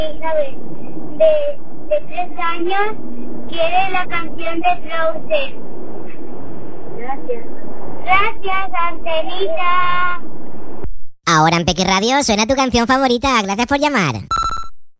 Isabel, de 3 años, quiere la canción de Frozen. Gracias. Gracias, Angelita. Ahora en Peque Radio suena tu canción favorita. Gracias por llamar.